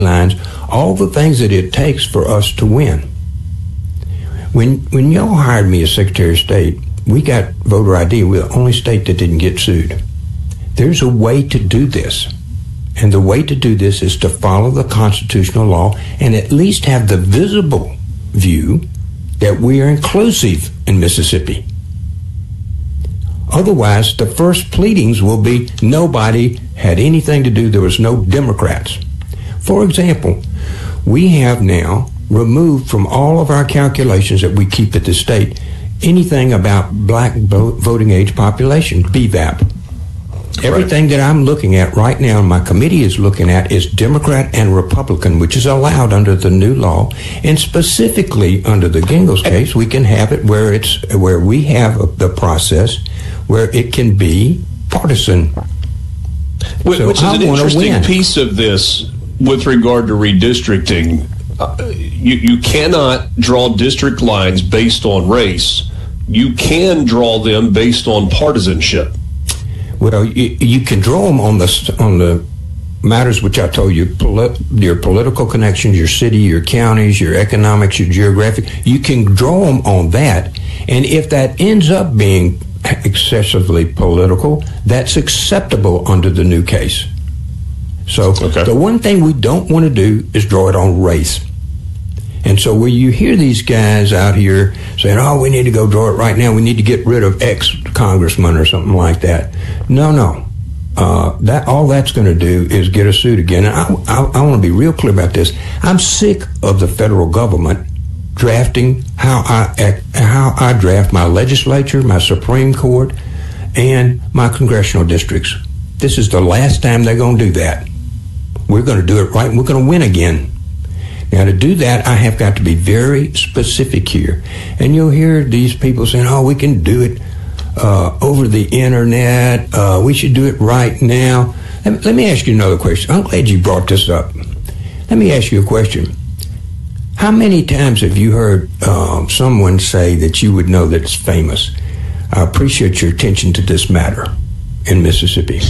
lines, all the things that it takes for us to win. When y'all hired me as Secretary of State, we got voter ID. We're the only state that didn't get sued. There's a way to do this. And the way to do this is to follow the constitutional law and at least have the visible view that we are inclusive in Mississippi. Otherwise, the first pleadings will be nobody had anything to do, there was no Democrats. For example, we have now removed from all of our calculations that we keep at the state anything about black voting age population, BVAP. Everything that I'm looking at right now, and my committee is looking at, is Democrat and Republican, which is allowed under the new law. And specifically under the Gingles case, we can have it where we have the process where it can be partisan. Which is an interesting piece of this with regard to redistricting. You cannot draw district lines based on race. You can draw them based on partisanship. Well, you can draw them on the matters which I told you, your political connections, your city, your counties, your economics, your geographic. You can draw them on that, and if that ends up being excessively political, that's acceptable under the new case. So The one thing we don't want to do is draw it on race. And so where you hear these guys out here saying, oh, we need to go draw it right now, we need to get rid of X congressman or something like that. No. That all that's going to do is get us sued again. And I want to be real clear about this. I'm sick of the federal government drafting how I draft my legislature, my Supreme Court, and my congressional districts. This is the last time they're going to do that. We're going to do it right, and we're going to win again. Now, to do that, I have got to be very specific here. And you'll hear these people saying, oh, we can do it over the internet. We should do it right now. Let me ask you another question. I'm glad you brought this up. Let me ask you a question. How many times have you heard someone say that you would know that it's famous? I appreciate your attention to this matter in Mississippi.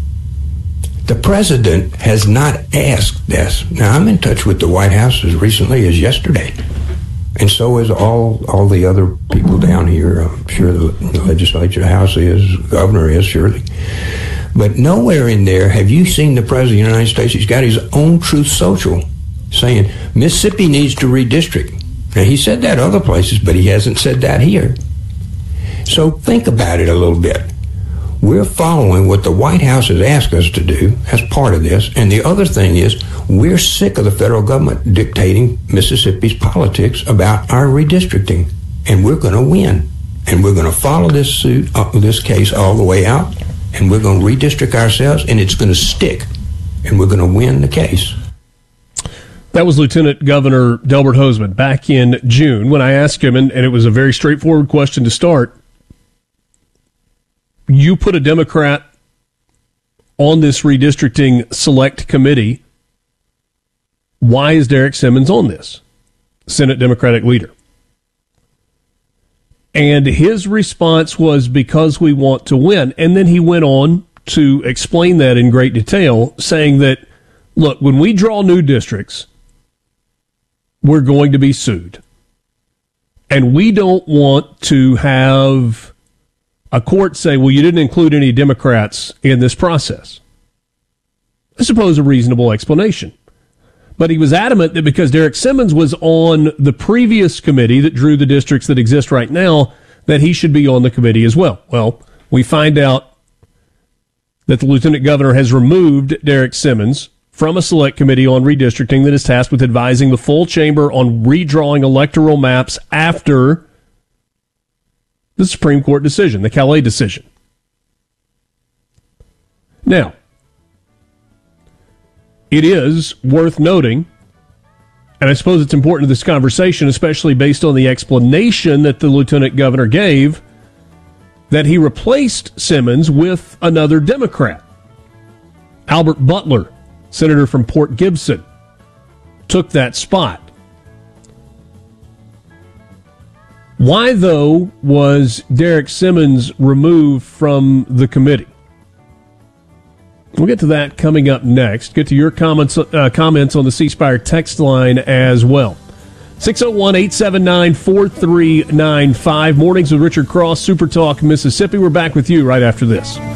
The president has not asked this. Now, I'm in touch with the White House as recently as yesterday, and so is all the other people down here. I'm sure the legislature, the House is, the governor is, surely. But nowhere in there have you seen the president of the United States. He's got his own Truth Social saying Mississippi needs to redistrict. Now, he said that other places, but he hasn't said that here. So think about it a little bit. We're following what the White House has asked us to do as part of this. And the other thing is, we're sick of the federal government dictating Mississippi's politics about our redistricting. And we're going to win. And we're going to follow this case all the way out. And we're going to redistrict ourselves, and it's going to stick. And we're going to win the case. That was Lieutenant Governor Delbert Hosemann back in June when I asked him, and it was a very straightforward question to start. You put a Democrat on this redistricting select committee. Why is Derek Simmons on this? Senate Democratic leader. And his response was, because we want to win. And then he went on to explain that in great detail, saying that, look, when we draw new districts, we're going to be sued. And we don't want to have a court say, well, you didn't include any Democrats in this process. I suppose a reasonable explanation. But he was adamant that because Derek Simmons was on the previous committee that drew the districts that exist right now, that he should be on the committee as well. Well, we find out that the lieutenant governor has removed Derek Simmons from a select committee on redistricting that is tasked with advising the full chamber on redrawing electoral maps after the Supreme Court decision, the Calais decision. Now, it is worth noting, and I suppose it's important to this conversation, especially based on the explanation that the lieutenant governor gave, that he replaced Simmons with another Democrat. Albert Butler, senator from Port Gibson, took that spot. Why, though, was Derek Simmons removed from the committee? We'll get to that coming up next. Get to your comments on the C Spire text line as well. 601-879-4395. Mornings with Richard Cross, Super Talk, Mississippi. We're back with you right after this.